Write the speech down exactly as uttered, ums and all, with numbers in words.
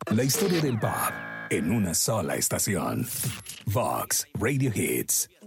La historia del pop en una sola estación. Vox Radio Hits.